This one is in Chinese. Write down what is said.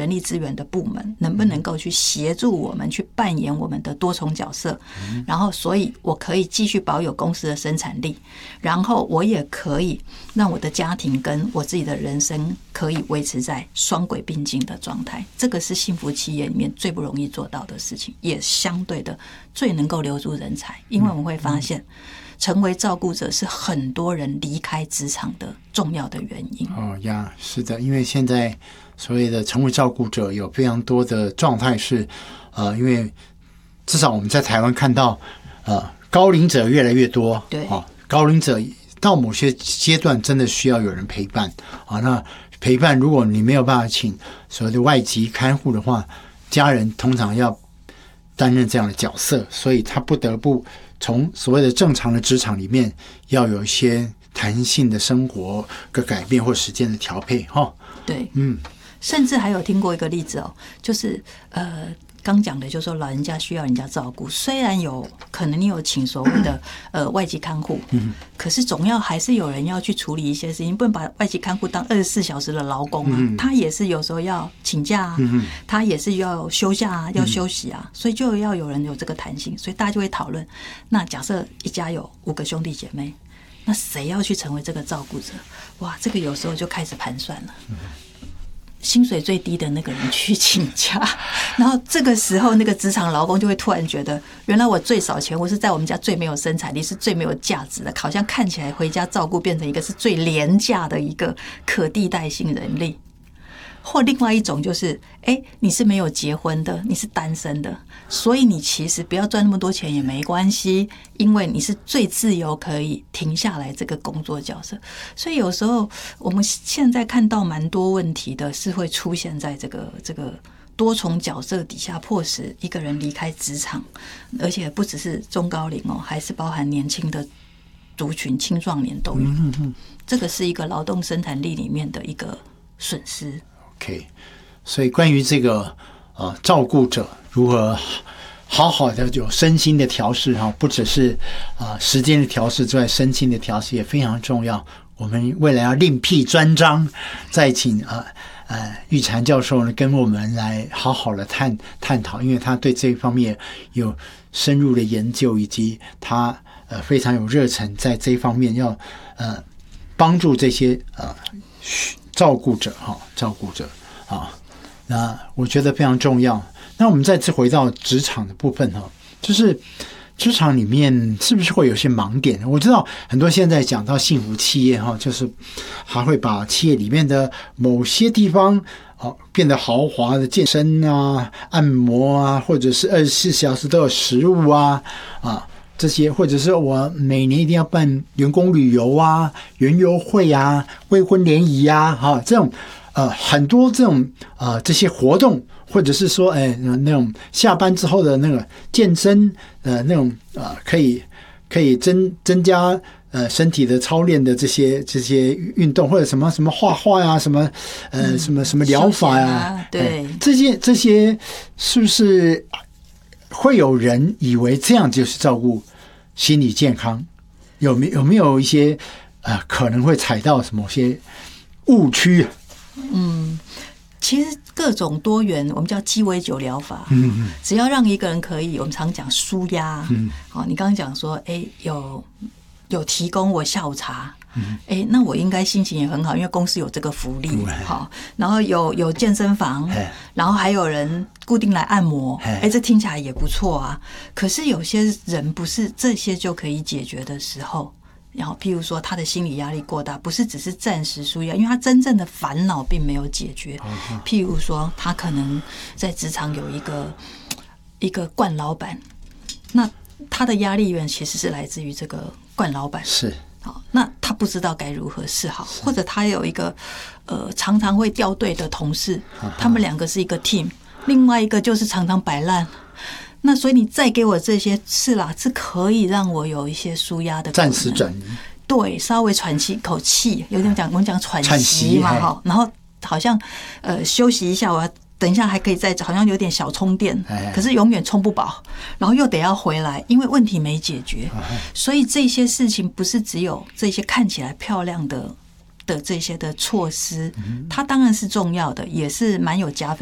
人力资源的部门能不能够去协助我们去扮演我们的多重角色，然后所以我可以继续保有公司的生产力，然后我也可以让我的家庭跟我自己的人生可以维持在双轨并进的状态。这个是幸福企业里面最不容易做到的事情，也相对的最能够留住人才。因为我们会发现成为照顾者是很多人离开职场的重要的原因。 是的，因为现在所谓的成为照顾者有非常多的状态是因为至少我们在台湾看到高龄者越来越多， 对， 高龄者到某些阶段真的需要有人陪伴那陪伴如果你没有办法请所谓的外籍看护的话，家人通常要担任这样的角色，所以他不得不从所谓的正常的职场里面要有一些弹性的生活的改变或时间的调配对，甚至还有听过一个例子就是刚讲的就是说老人家需要人家照顾，虽然有可能你有请所谓的外籍看护，可是总要还是有人要去处理一些事情，不能把外籍看护当24小时的劳工他也是有时候要请假他也是要休假要休息所以就要有人有这个弹性，所以大家就会讨论，那假设一家有5个兄弟姐妹，那谁要去成为这个照顾者？哇，这个有时候就开始盘算了。薪水最低的那个人去请假，然后这个时候那个职场劳工就会突然觉得，原来我最少钱，我是在我们家最没有生产力，是最没有价值的，好像看起来回家照顾变成一个是最廉价的一个可替代性人力。或另外一种就是，你是没有结婚的，你是单身的，所以你其实不要赚那么多钱也没关系，因为你是最自由可以停下来这个工作角色。所以有时候我们现在看到蛮多问题的是会出现在这个多重角色底下，迫使一个人离开职场，而且不只是中高龄还是包含年轻的族群，青壮年都有。这个是一个劳动生产力里面的一个损失。 OK， 所以关于这个照顾者如何好好的有身心的调试不只是时间的调试之外，身心的调试也非常重要。我们未来要另辟专章，再请玉婵教授呢跟我们来好好的探讨，因为他对这一方面有深入的研究，以及他非常有热忱在这一方面要帮助这些照顾者那我觉得非常重要。那我们再次回到职场的部分就是职场里面是不是会有些盲点？我知道很多现在讲到幸福企业就是还会把企业里面的某些地方变得豪华的健身按摩或者是24小时都有食物这些，或者是我每年一定要办员工旅游园游会未婚联谊这种很多这种这些活动，或者是说那种下班之后的那个健身那种可以增加身体的操练的这些运动，或者什么画画什么什么疗法对， 这些是不是会有人以为这样就是照顾心理健康？有没有一些可能会踩到某些误区？ 其实各种多元，我们叫鸡尾酒疗法。只要让一个人可以，我们常讲舒压。你刚刚讲说，有提供我下午茶。那我应该心情也很好，因为公司有这个福利。好，然后有健身房，然后还有人固定来按摩。这听起来也不错啊。可是有些人不是这些就可以解决的时候。然后譬如说他的心理压力过大，不是只是暂时舒压，因为他真正的烦恼并没有解决。譬如说他可能在职场有一个惯老板，那他的压力源其实是来自于这个惯老板。 是。 好，那他不知道该如何是好，或者他有一个常常会掉队的同事，他们2个是一个 team， 另外一个就是常常摆烂。那所以你再给我这些是可以让我有一些舒压的暂时转移， 对，稍微喘息口气，有点我们讲喘息嘛，然后好像休息一下，我要等一下还可以再好像有点小充电，可是永远充不饱，然后又得要回来，因为问题没解决。所以这些事情不是只有这些看起来漂亮的这些的措施，它当然是重要的，也是蛮有加分